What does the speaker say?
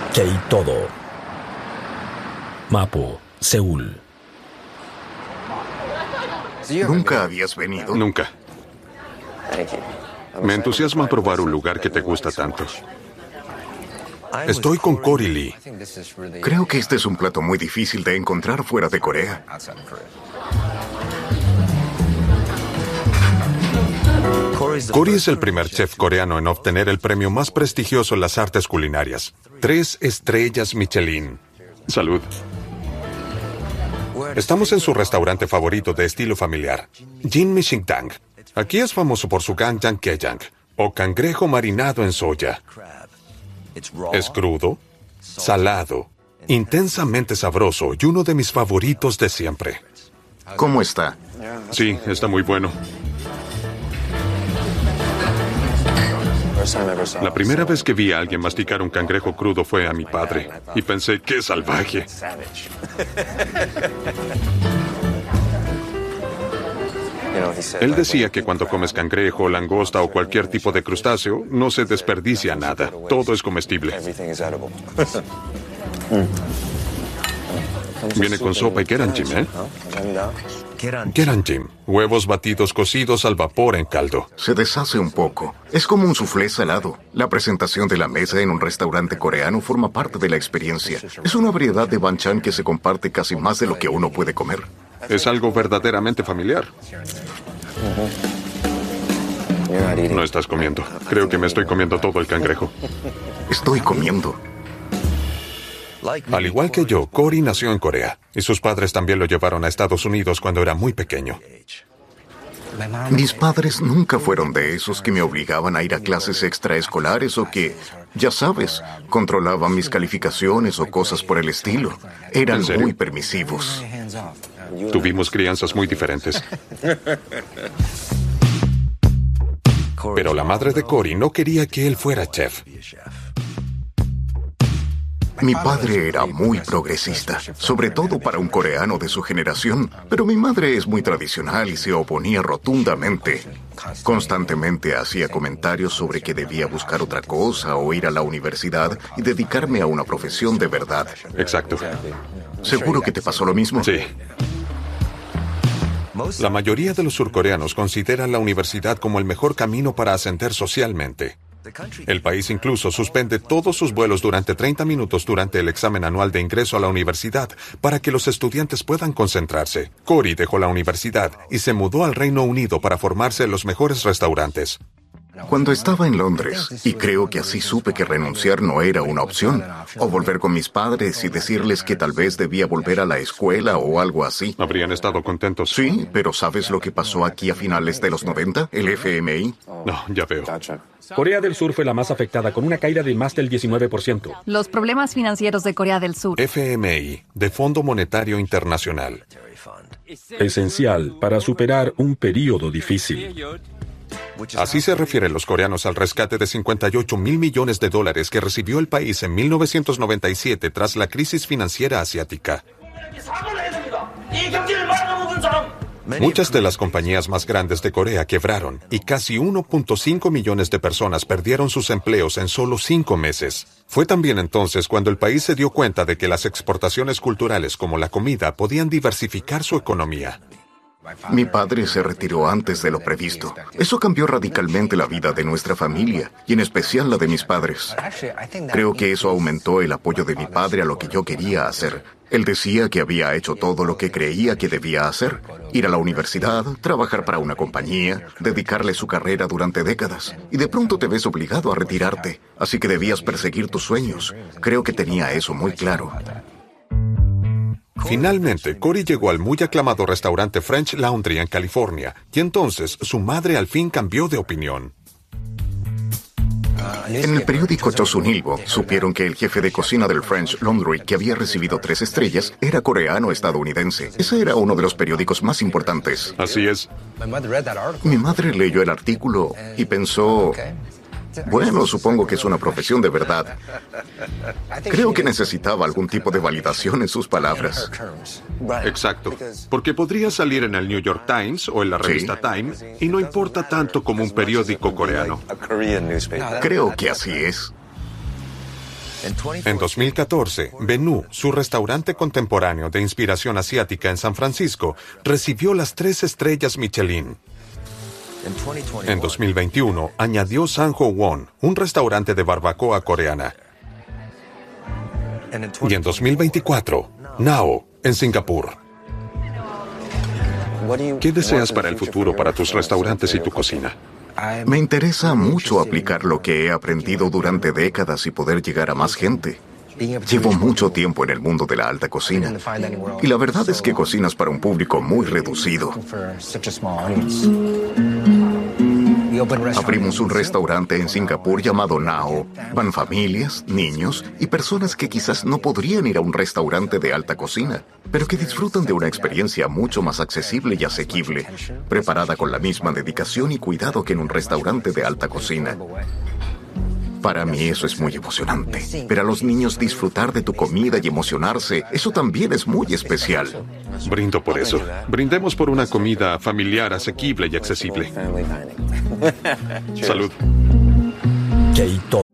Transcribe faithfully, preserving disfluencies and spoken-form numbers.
K-Todo. Mapo, Seúl. ¿Nunca habías venido? Nunca. Me entusiasma probar un lugar que te gusta tanto. Estoy con Cory Lee. Creo que este es un plato muy difícil de encontrar fuera de Corea. Cory es el primer chef coreano en obtener el premio más prestigioso en las artes culinarias. Tres estrellas Michelin. Salud. Estamos en su restaurante favorito de estilo familiar, Jin Mi Shingdang. Aquí es famoso por su ganjang kejang, o cangrejo marinado en soya. Es crudo, salado, intensamente sabroso y uno de mis favoritos de siempre. ¿Cómo está? Sí, está muy bueno. La primera vez que vi a alguien masticar un cangrejo crudo fue a mi padre, y pensé, ¡qué salvaje! Él decía que cuando comes cangrejo, langosta o cualquier tipo de crustáceo, no se desperdicia nada. Todo es comestible. Viene con sopa y keranjim, ¿eh? Keranjim, huevos batidos cocidos al vapor en caldo. Se deshace un poco. Es como un soufflé salado. La presentación de la mesa en un restaurante coreano forma parte de la experiencia. Es una variedad de banchan que se comparte casi más de lo que uno puede comer. Es algo verdaderamente familiar. No estás comiendo. Creo que me estoy comiendo todo el cangrejo. Estoy comiendo. Al igual que yo, Cory nació en Corea, y sus padres también lo llevaron a Estados Unidos cuando era muy pequeño. Mis padres nunca fueron de esos que me obligaban a ir a clases extraescolares o que, ya sabes, controlaban mis calificaciones o cosas por el estilo. Eran muy permisivos. Tuvimos crianzas muy diferentes. Pero la madre de Cory no quería que él fuera chef. Mi padre era muy progresista, sobre todo para un coreano de su generación, pero mi madre es muy tradicional y se oponía rotundamente. Constantemente hacía comentarios sobre que debía buscar otra cosa o ir a la universidad y dedicarme a una profesión de verdad. Exacto. ¿Seguro que te pasó lo mismo? Sí. La mayoría de los surcoreanos consideran la universidad como el mejor camino para ascender socialmente. El país incluso suspende todos sus vuelos durante treinta minutos durante el examen anual de ingreso a la universidad para que los estudiantes puedan concentrarse. Cory dejó la universidad y se mudó al Reino Unido para formarse en los mejores restaurantes. Cuando estaba en Londres, y creo que así supe que renunciar no era una opción, o volver con mis padres y decirles que tal vez debía volver a la escuela o algo así. ¿Habrían estado contentos? Sí, pero ¿sabes lo que pasó aquí a finales de los noventa? El F M I. No, ya veo. Corea del Sur fue la más afectada, con una caída de más del diecinueve por ciento. Los problemas financieros de Corea del Sur. F M I, de Fondo Monetario Internacional. Esencial para superar un período difícil. Así se refieren los coreanos al rescate de cincuenta y ocho mil millones de dólares que recibió el país en mil novecientos noventa y siete tras la crisis financiera asiática. Muchas de las compañías más grandes de Corea quebraron y casi uno punto cinco millones de personas perdieron sus empleos en solo cinco meses. Fue también entonces cuando el país se dio cuenta de que las exportaciones culturales como la comida podían diversificar su economía. Mi padre se retiró antes de lo previsto. Eso cambió radicalmente la vida de nuestra familia, y en especial la de mis padres. Creo que eso aumentó el apoyo de mi padre a lo que yo quería hacer. Él decía que había hecho todo lo que creía que debía hacer. Ir a la universidad, trabajar para una compañía, dedicarle su carrera durante décadas. Y de pronto te ves obligado a retirarte. Así que debías perseguir tus sueños. Creo que tenía eso muy claro. Finalmente, Cory llegó al muy aclamado restaurante French Laundry en California, y entonces su madre al fin cambió de opinión. En el periódico Chosun Ilbo supieron que el jefe de cocina del French Laundry, que había recibido tres estrellas, era coreano-estadounidense. Ese era uno de los periódicos más importantes. Así es. Mi madre leyó el artículo y pensó... Bueno, supongo que es una profesión de verdad. Creo que necesitaba algún tipo de validación en sus palabras. Exacto. Porque podría salir en el New York Times o en la revista Sí. Time y no importa tanto como un periódico coreano. Creo que así es. En dos mil catorce, Bennu, su restaurante contemporáneo de inspiración asiática en San Francisco, recibió las tres estrellas Michelin. En dos mil veintiuno, añadió Sanjo Won, un restaurante de barbacoa coreana. Y en dos mil veinticuatro, Nao, en Singapur. ¿Qué deseas para el futuro para tus restaurantes y tu cocina? Me interesa mucho aplicar lo que he aprendido durante décadas y poder llegar a más gente. Llevo mucho tiempo en el mundo de la alta cocina y la verdad es que cocinas para un público muy reducido. Abrimos un restaurante en Singapur llamado Nao. Van familias, niños y personas que quizás no podrían ir a un restaurante de alta cocina, pero que disfrutan de una experiencia mucho más accesible y asequible, preparada con la misma dedicación y cuidado que en un restaurante de alta cocina. Para mí eso es muy emocionante. Ver a los niños disfrutar de tu comida y emocionarse, eso también es muy especial. Brindo por eso. Brindemos por una comida familiar, asequible y accesible. Salud.